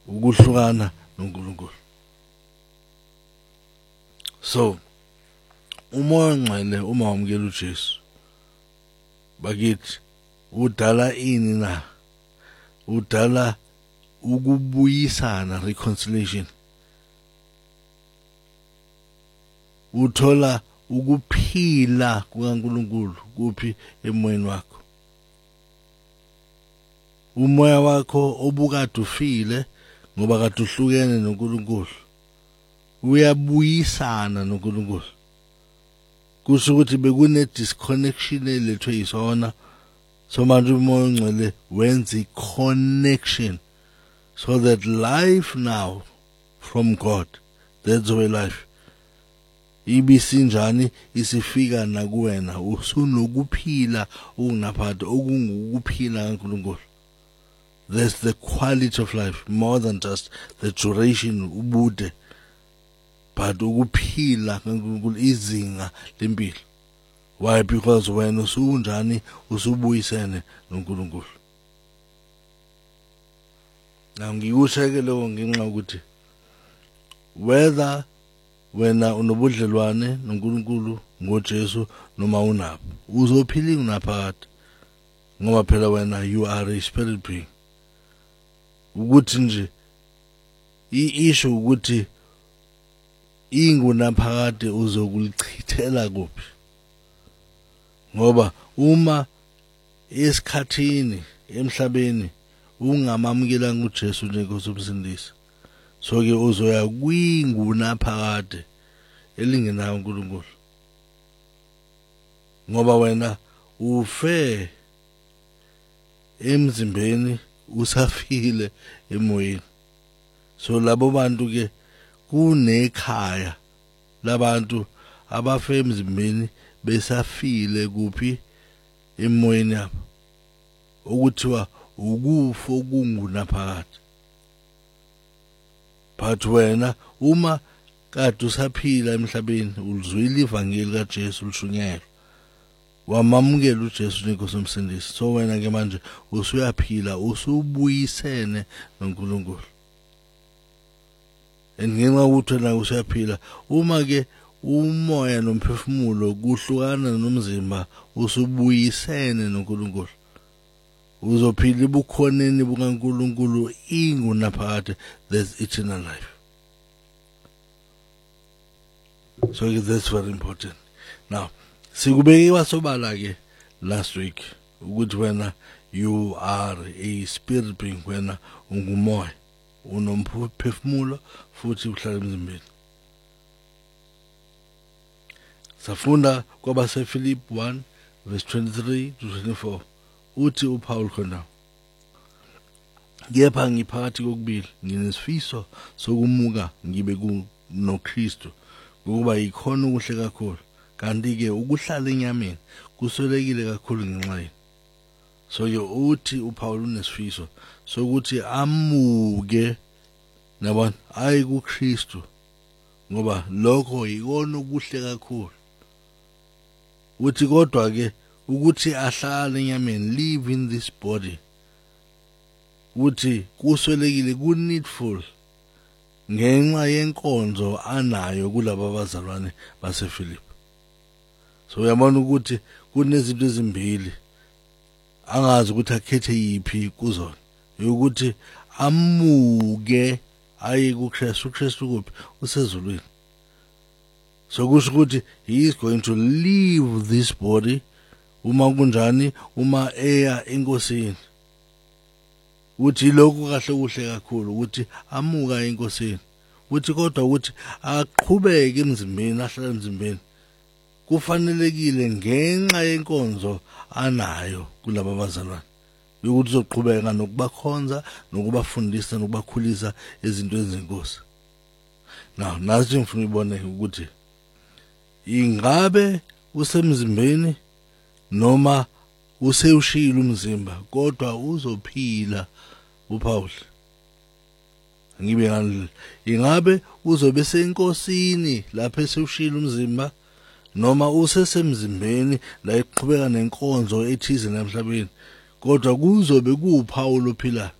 ukuhlukana noNkulunkulu. So umoya ongcwele uma wamukela uJesu bakithi udala ini na? Udala ukubuyisana, reconciliation. Uthola ukuphila kukaNkulunkulu kuphi emoyeni wakho. Umoya wakho obukade ufile ngoba kade uhlukene noNkulunkulu uyabuyisana noNkulunkulu. Kusho ukuthi bekune disconnection elethwe yisona, so manje umoya ongcwele wenza i-connection so that life now from God, that's where life ibisinjani isifika nakuwena, usunokuphila okungaphakathi okungukuphila kaNkulunkulu. That's the quality of life, more than just the duration, ubude, but ukuphila kaNkulunkulu, izinga lempilo. Why? Because wena usunjani usubuyisene noNkulunkulu. Now ngikusheke lokho ngenxa ukuthi whether wena unobudlelwane noNkulunkulu ngoJesu noma unabo, uzophila unaphakade ngoba phela wena you are a spirit being. Ukuthi nje issue ukuthi ingunaphakade uzokulichithela kuphi, ngoba uma esikhathini emhlabeni ungamamukela uJesu njengoNkosi umsindisi, so ke uzoya kwingunaphakade elingenayo uNkulunkulu, ngoba wena ufe emzimbeni usafile emoyeni. So labo bantu ke kunekhaya labantu abafe emzimbeni besafile kuphi emoyeni yabo, okuthiwa ukufa okungunaphakade. But wena uma kade usaphila emhlabeni ulizwile ivangeli kaJesu lishunyayelwa, wamamukela uJesu njengoNkosi umsindisi, so wena ke manje usuyaphila, usubuyisene noNkulunkulu. And ngenxa ukuthi wena usuyaphila, uma ke umoya nomphefumulo kuhlukana nomzimba, usubuyisene noNkulunkulu, uzophila ibukhoneni bukaNkulunkulu ingunaphakade, there's eternal life. So that's very important. Now sikubekiwa sobala ke last week ukuthi wena you are a spirit being, wena ungumoya, unomphefumulo futhi uhlala emzimbeni. Safunda kwabase Philip 1 verse 23 to 24 uthi uPaul khona, kepha ngiphakathi kokubili nginesifiso sokumuka ngibe kunoKristu ngoba ikhona ukuhle kakhulu, kanti ke ukuhlala enyameni kuswelekile kakhulu ngenxa yenu. So ke uthi uPaul unesifiso sokuthi amuke nabona ayi kuKristu ngoba lokho yikona okuhle kakhulu. Uthi kodwa ke ukuthi ahlale enyameni, live in this body, uthi kuswelekile, ku-needful ngenxa yenkonzo anayo kulabo bazalwane baseFilipi. So uyabona ukuthi kunezinto ezimbili angazi ukuthi akhethe yipi kuzona, ukuthi amuke aye kuKristu. uKristu kuphi? Usezulwini. So kusho ukuthi he is going to leave this body uma kunjani, uma eya enkosini. Uthi lokhu kahle kuhle kakhulu ukuthi amuka enkosini, uthi kodwa ukuthi aqhubeke emzimbeni, ahlala emzimbeni kufanelekile ngenxa yenkonzo anayo kulabo bazalwane, ukuthi uzoqhubeka nokubakhonza, nokubafundisa, nokubakhulisa ezintweni zenkosi. Now nathi ngifuna ibone ukuthi ingabe usemzimbeni noma usewushila umzimba kodwa uzophila. uPaul ngibe ngani, ingabe uzobe senkosini lapho esewushila umzimba noma usesemzimbeni la eqhubeka nenkonzo ethize emhlabeni, kodwa kuzobe kuPaul ophilayo.